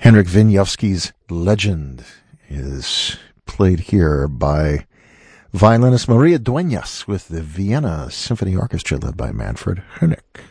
Henryk Wieniawski's Legend is played here by violinist Maria Dueñas with the Vienna Symphony Orchestra led by Manfred Honeck.